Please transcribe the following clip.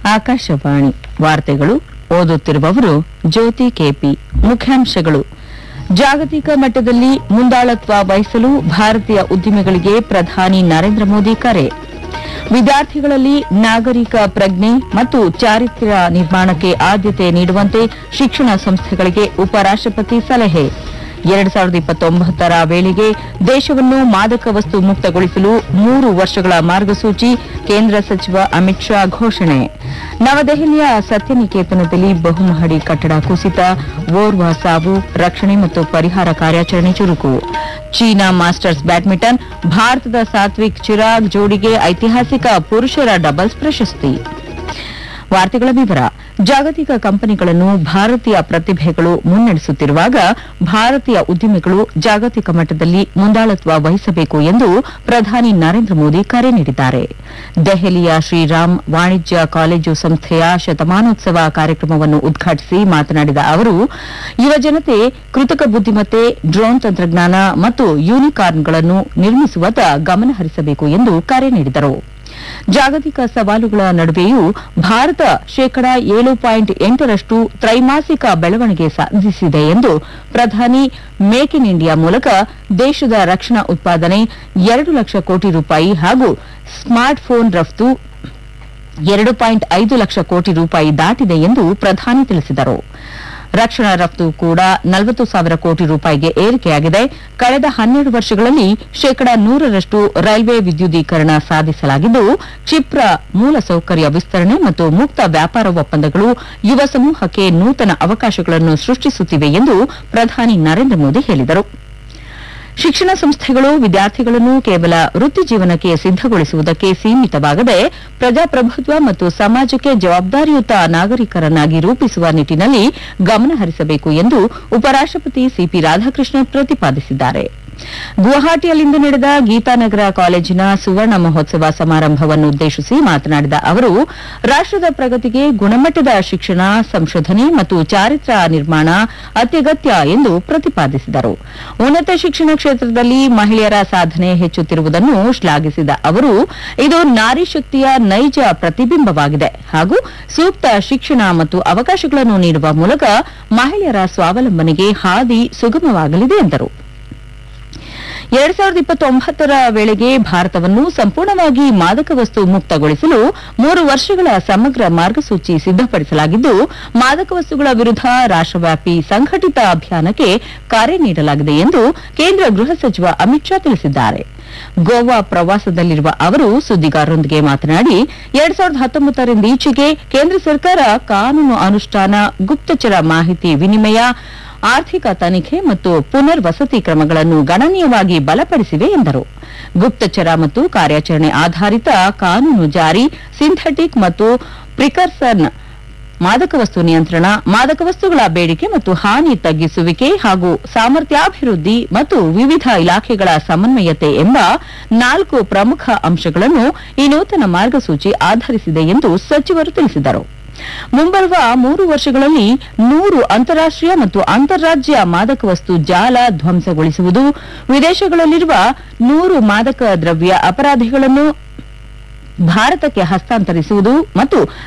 ಆಕಾಶವಾಣಿ ವಾರ್ತೆಗಳು ಓದುತ್ತಿರುವವರು ಜ್ಯೋತಿ ಕೆಪಿ. ಮುಖ್ಯಾಂಶಗಳು: ಜಾಗತಿಕ ಮಟ್ಟದಲ್ಲಿ ಮುಂದಾಳತ್ವ ವಹಿಸಲು ಭಾರತೀಯ ಉದ್ಯಮಿಗಳಿಗೆ ಪ್ರಧಾನಿ ನರೇಂದ್ರ ಮೋದಿ ಕರೆ. ವಿದ್ಯಾರ್ಥಿಗಳಲ್ಲಿ ನಾಗರಿಕ ಪ್ರಜ್ಞೆ ಮತ್ತು ಚಾರಿತ್ರ್ಯ ನಿರ್ಮಾಣಕ್ಕೆ ಆದ್ಯತೆ ನೀಡುವಂತೆ ಶಿಕ್ಷಣ ಸಂಸ್ಥೆಗಳಿಗೆ ಉಪರಾಷ್ಟಪತಿ ಸಲಹೆ. 2029ರ ವೇಳೆಗೆ ದೇಶವನ್ನು ಮಾದಕ ವಸ್ತು ಮುಕ್ತಗೊಳಿಸಲು 3 ವರ್ಷಗಳ ಮಾರ್ಗಸೂಚಿ ಕೇಂದ್ರ ಸಚಿವ ಅಮಿತ್ ಶಾ ಘೋಷಣೆ. ನವದೆಹಲಿಯ ಸತ್ಯನಿಕೇತನದಲ್ಲಿ ಬಹುಮಹಡಿ ಕಟ್ಟಡ ಕುಸಿತ, ಓರ್ವ ಸಾವು, ರಕ್ಷಣೆ ಮತ್ತು ಪರಿಹಾರ ಕಾರ್ಯಾಚರಣೆ ಚುರುಕು. ಚೀನಾ ಮಾಸ್ಟರ್ಸ್ ಬ್ಯಾಡ್ಮಿಂಟನ್, ಭಾರತದ ಸಾತ್ವಿಕ್ ಚಿರಾಗ್ ಜೋಡಿಗೆ ಐತಿಹಾಸಿಕ ಪುರುಷರ ಡಬಲ್ಸ್ ಪ್ರಶಸ್ತಿ. ವಾರ್ತೆಗಳ ವಿವರ. ಜಾಗತಿಕ ಕಂಪನಿಗಳನ್ನು ಭಾರತೀಯ ಪ್ರತಿಭೆಗಳು ಮುನ್ನಡೆಸುತ್ತಿರುವಾಗ ಭಾರತೀಯ ಉದ್ಯಮಿಗಳು ಜಾಗತಿಕ ಮಟ್ಟದಲ್ಲಿ ಮುಂದಾಳತ್ವ ವಹಿಸಬೇಕು ಎಂದು ಪ್ರಧಾನಿ ನರೇಂದ್ರ ಮೋದಿ ಕರೆ ನೀಡಿದ್ದಾರೆ. ದೆಹಲಿಯ ಶ್ರೀರಾಮ್ ವಾಣಿಜ್ಯ ಕಾಲೇಜು ಸಂಸ್ಥೆಯ ಶತಮಾನೋತ್ಸವ ಕಾರ್ಯಕ್ರಮವನ್ನು ಉದ್ಘಾಟಿಸಿ ಮಾತನಾಡಿದ ಅವರು, ಯುವಜನತೆ ಕೃತಕ ಬುದ್ದಿಮತ್ತೆ, ಡ್ರೋನ್ ತಂತ್ರಜ್ಞಾನ ಮತ್ತು ಯೂನಿಕಾರ್ನ್ಗಳನ್ನು ನಿರ್ಮಿಸುವತ್ತ ಗಮನ ಹರಿಸಬೇಕು ಎಂದು ಕರೆ ನೀಡಿದರು. ಜಾಗತಿಕ ಸವಾಲುಗಳ ನಡುವೆಯೂ ಭಾರತ ಶೇಕಡಾ 7.8ರಷ್ಟು ತ್ರೈಮಾಸಿಕ ಬೆಳವಣಿಗೆ ಸಾಧಿಸಿದೆ ಎಂದು ಪ್ರಧಾನಿ ಮೇಕ್ ಇನ್ ಇಂಡಿಯಾ ಮೂಲಕ ದೇಶದ ರಕ್ಷಣಾ ಉತ್ಪಾದನೆ 2 ಲಕ್ಷ ಕೋಟಿ ರೂಪಾಯಿ ಹಾಗೂ ಸ್ಮಾರ್ಟ್ ಫೋನ್ ರಫ್ತು 2.5 ಲಕ್ಷ ಕೋಟಿ ರೂಪಾಯಿ ದಾಟಿದೆ ಎಂದು ಪ್ರಧಾನಿ ತಿಳಿಸಿದರು. ರಕ್ಷಣಾ ರಫ್ತು ಕೂಡ 40,000 ಕೋಟಿ ರೂಪಾಯಿಗೆ ಏರಿಕೆಯಾಗಿದೆ. ಕಳೆದ 12 ವರ್ಷಗಳಲ್ಲಿ ಶೇಕಡಾ 100ರಷ್ಟು ರೈಲ್ವೆ ವಿದ್ಯುದೀಕರಣ ಸಾಧಿಸಲಾಗಿದ್ದು, ಕ್ಷಿಪ್ರ ಮೂಲಸೌಕರ್ಯ ವಿಸ್ತರಣೆ ಮತ್ತು ಮುಕ್ತ ವ್ಯಾಪಾರ ಒಪ್ಪಂದಗಳು ಯುವ ಸಮೂಹಕ್ಕೆ ನೂತನ ಅವಕಾಶಗಳನ್ನು ಸೃಷ್ಟಿಸುತ್ತಿವೆ ಎಂದು ಪ್ರಧಾನಿ ನರೇಂದ್ರ ಮೋದಿ ಹೇಳಿದರು. ಶಿಕ್ಷಣ ಸಂಸ್ಥೆಗಳು ವಿದ್ಯಾರ್ಥಿಗಳನ್ನು ಕೇವಲ ವೃತ್ತಿ ಜೀವನಕ್ಕೆ ಸಿದ್ದಗೊಳಿಸುವುದಕ್ಕೆ ಸೀಮಿತವಾಗದೆ ಪ್ರಜಾಪ್ರಭುತ್ವ ಮತ್ತು ಸಮಾಜಕ್ಕೆ ಜವಾಬ್ದಾರಿಯುತ ನಾಗರಿಕರನ್ನಾಗಿ ರೂಪಿಸುವ ನಿಟ್ಟಿನಲ್ಲಿ ಗಮನ ಹರಿಸಬೇಕು ಎಂದು ಉಪರಾಷ್ಟಪತಿ ಸಿಪಿ ರಾಧಾಕೃಷ್ಣನ್ ಪ್ರತಿಪಾದಿಸಿದ್ದಾರೆ. ಗುವಾಹಟಿಯಲ್ಲಿಂದು ನಡೆದ ಗೀತಾನಗರ ಕಾಲೇಜಿನ ಸುವರ್ಣ ಮಹೋತ್ಸವ ಸಮಾರಂಭವನ್ನುದ್ದೇಶಿಸಿ ಮಾತನಾಡಿದ ಅವರು, ರಾಷ್ಟದ ಪ್ರಗತಿಗೆ ಗುಣಮಟ್ಟದ ಶಿಕ್ಷಣ, ಸಂಶೋಧನೆ ಮತ್ತು ಚಾರಿತ್ರ್ಯ ನಿರ್ಮಾಣ ಅತ್ಯಗತ್ಯ ಎಂದು ಪ್ರತಿಪಾದಿಸಿದರು. ಉನ್ನತ ಶಿಕ್ಷಣ ಕ್ಷೇತ್ರದಲ್ಲಿ ಮಹಿಳೆಯರ ಸಾಧನೆ ಹೆಚ್ಚುತ್ತಿರುವುದನ್ನು ಶ್ಲಾಘಿಸಿದ ಅವರು, ಇದು ನಾರಿ ಶಕ್ತಿಯ ನೈಜ ಪ್ರತಿಬಿಂಬವಾಗಿದೆ ಹಾಗೂ ಸೂಕ್ತ ಶಿಕ್ಷಣ ಮತ್ತು ಅವಕಾಶಗಳನ್ನು ನೀಡುವ ಮೂಲಕ ಮಹಿಳೆಯರ ಸ್ವಾವಲಂಬನೆಗೆ ಹಾದಿ ಸುಗಮವಾಗಲಿದೆ ಎಂದರು. 2029ರ ವೇಳೆಗೆ ಭಾರತವನ್ನು ಸಂಪೂರ್ಣವಾಗಿ ಮಾದಕ ವಸ್ತು ಮುಕ್ತಗೊಳಿಸಲು 3 ವರ್ಷಗಳ ಸಮಗ್ರ ಮಾರ್ಗಸೂಚಿ ಸಿದ್ದಪಡಿಸಲಾಗಿದ್ದು, ಮಾದಕ ವಸ್ತುಗಳ ವಿರುದ್ಧ ರಾಷ್ಟವ್ಯಾಪಿ ಸಂಘಟಿತ ಅಭಿಯಾನಕ್ಕೆ ಕರೆ ನೀಡಲಾಗಿದೆ ಎಂದು ಕೇಂದ್ರ ಗೃಹ ಸಚಿವ ಅಮಿತ್ ಶಾ ತಿಳಿಸಿದ್ದಾರೆ. ಗೋವಾ ಪ್ರವಾಸದಲ್ಲಿರುವ ಅವರು ಸುದ್ದಿಗಾರರೊಂದಿಗೆ ಮಾತನಾಡಿ, 2019ರಿಂದೀಚೆಗೆ ಕೇಂದ್ರ ಸರ್ಕಾರ ಕಾನೂನು ಅನುಷ್ಠಾನ, ಗುಪ್ತಚರ ಮಾಹಿತಿ ವಿನಿಮಯ, ಆರ್ಥಿಕ ತನಿಖೆ ಮತ್ತು ಪುನರ್ವಸತಿ ಕ್ರಮಗಳನ್ನು ಗಣನೀಯವಾಗಿ ಬಲಪಡಿಸಿವೆ ಎಂದರು. ಗುಪ್ತಚರ ಮತ್ತು ಕಾರ್ಯಾಚರಣೆ ಆಧಾರಿತ ಕಾನೂನು ಜಾರಿ, ಸಿಂಥೆಟಿಕ್ ಮತ್ತು ಪ್ರಿಕರ್ಸನ್ ಮಾದಕ ವಸ್ತು ನಿಯಂತ್ರಣ, ಮಾದಕ ವಸ್ತುಗಳ ಬೇಡಿಕೆ ಮತ್ತು ಹಾನಿ ತಗ್ಗಿಸುವಿಕೆ ಹಾಗೂ ಸಾಮರ್ಥ್ಯಾಭಿವೃದ್ಧಿ ಮತ್ತು ವಿವಿಧ ಇಲಾಖೆಗಳ ಸಮನ್ವಯತೆ ಎಂಬ 4 ಪ್ರಮುಖ ಅಂಶಗಳನ್ನು ಈ ನೂತನ ಮಾರ್ಗಸೂಚಿ ಆಧರಿಸಿದೆ ಎಂದು ಸಚಿವರು ತಿಳಿಸಿದರು. ಮುಂಬರುವ 3 ವರ್ಷಗಳಲ್ಲಿ 100 ಅಂತಾರಾಷ್ಟೀಯ ಮತ್ತು ಅಂತಾರಾಜ್ಯ ಮಾದಕ ವಸ್ತು ಜಾಲ ಧ್ವಂಸಗೊಳಿಸುವುದು, ವಿದೇಶಗಳಲ್ಲಿರುವ 100 ಮಾದಕ ದ್ರವ್ಯ ಅಪರಾಧಿಗಳನ್ನು ಭಾರತಕ್ಕೆ ಹಸ್ತಾಂತರಿಸುವುದು ಮತ್ತು